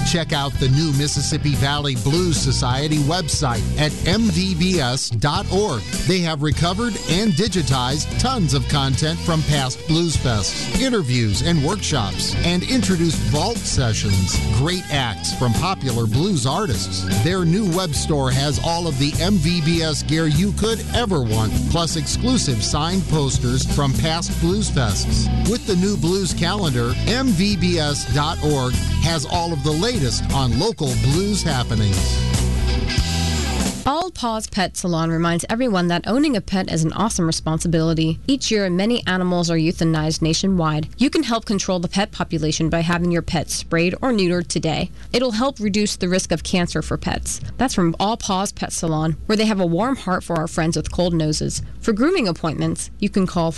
Check out the new Mississippi Valley Blues Society website at mvbs.org. They have recovered and digitized tons of content from past Blues Fests, interviews and workshops, and introduced vault sessions. Great acts from popular blues artists. Their new web store has all of the MVBS gear you could ever want, plus exclusive signed posters from past Blues Fests. With the new blues calendar, mvbs.org has all of the latest on local blues happenings. All Paws Pet Salon reminds everyone that owning a pet is an awesome responsibility. Each year, many animals are euthanized nationwide. You can help control the pet population by having your pet sprayed or neutered today. It'll help reduce the risk of cancer for pets. That's from All Paws Pet Salon, where they have a warm heart for our friends with cold noses. For grooming appointments, you can call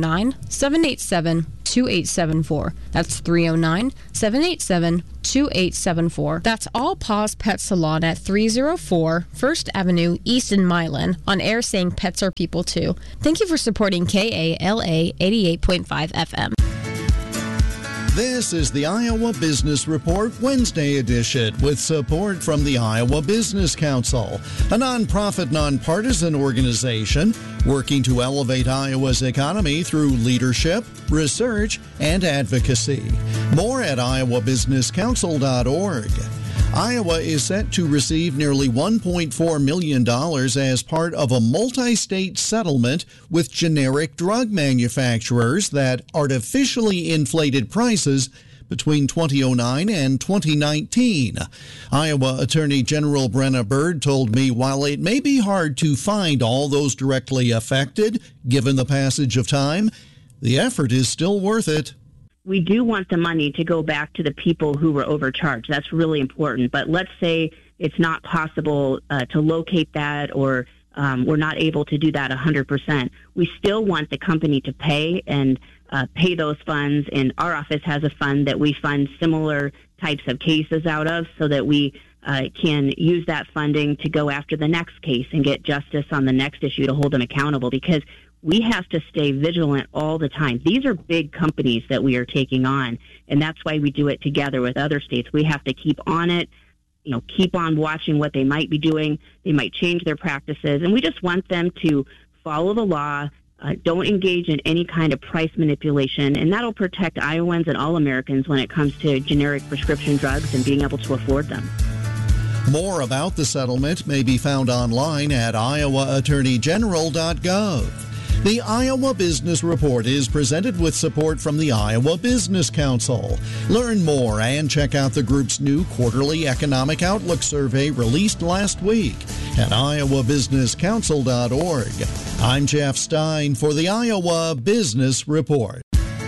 309-787-2874. That's 309-787-2874. That's All Paws Pet Salon at 304 First Avenue East in Milan. On air saying pets are people too. Thank you for supporting KALA 88.5 FM. This is the Iowa Business Report Wednesday edition with support from the Iowa Business Council, a nonprofit, nonpartisan organization working to elevate Iowa's economy through leadership, research, and advocacy. More at iowabusinesscouncil.org. Iowa is set to receive nearly $1.4 million as part of a multi-state settlement with generic drug manufacturers that artificially inflated prices between 2009 and 2019. Iowa Attorney General Brenna Bird told me while it may be hard to find all those directly affected, given the passage of time, the effort is still worth it. We do want the money to go back to the people who were overcharged. That's really important. But let's say it's not possible to locate that, or we're not able to do that 100%. We still want the company to pay and pay those funds. And our office has a fund that we fund similar types of cases out of, so that we can use that funding to go after the next case and get justice on the next issue to hold them accountable, because we have to stay vigilant all the time. These are big companies that we are taking on, and that's why we do it together with other states. We have to keep on it, keep on watching what they might be doing. They might change their practices, and we just want them to follow the law, don't engage in any kind of price manipulation, and that'll protect Iowans and all Americans when it comes to generic prescription drugs and being able to afford them. More about the settlement may be found online at iowaattorneygeneral.gov. The Iowa Business Report is presented with support from the Iowa Business Council. Learn more and check out the group's new quarterly economic outlook survey released last week at iowabusinesscouncil.org. I'm Jeff Stein for the Iowa Business Report.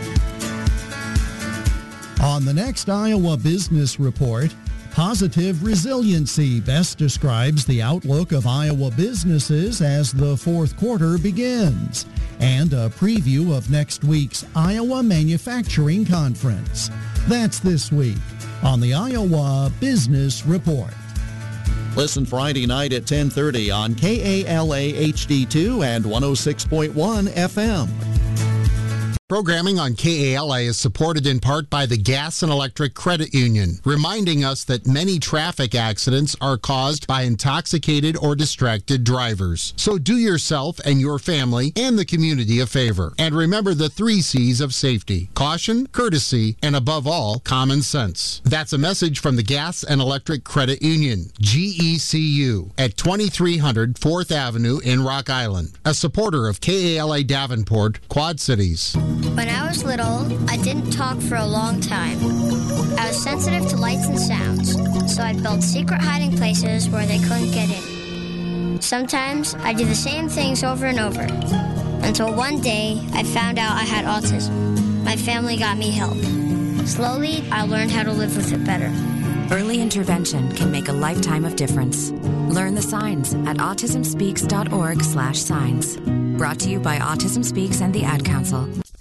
On the next Iowa Business Report, positive resiliency best describes the outlook of Iowa businesses as the fourth quarter begins, and a preview of next week's Iowa Manufacturing Conference. That's this week on the Iowa Business Report. Listen Friday night at 10:30 on KALA HD2 and 106.1 FM. Programming on KALA is supported in part by the Gas and Electric Credit Union, reminding us that many traffic accidents are caused by intoxicated or distracted drivers. So do yourself and your family and the community a favor. And remember the 3 C's of safety: caution, courtesy, and above all, common sense. That's a message from the Gas and Electric Credit Union, GECU, at 2300 4th Avenue in Rock Island. A supporter of KALA Davenport, Quad Cities. When I was little, I didn't talk for a long time. I was sensitive to lights and sounds, so I built secret hiding places where they couldn't get in. Sometimes I do the same things over and over, until one day I found out I had autism. My family got me help. Slowly, I learned how to live with it better. Early intervention can make a lifetime of difference. Learn the signs at autismspeaks.org/signs. Brought to you by Autism Speaks and the Ad Council.